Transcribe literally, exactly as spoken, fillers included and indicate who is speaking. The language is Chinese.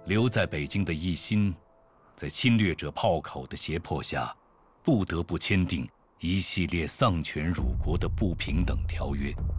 Speaker 1: 留在北京的奕欣，在侵略者炮口的胁迫下，不得不签订一系列丧权辱国的不平等条约。